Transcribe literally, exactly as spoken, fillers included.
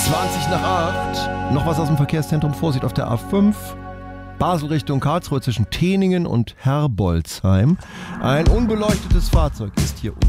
zwanzig nach acht. Noch was aus dem Verkehrszentrum. Vorsicht auf der A fünf. Basel Richtung Karlsruhe zwischen Teningen und Herbolzheim. Ein unbeleuchtetes Fahrzeug ist hier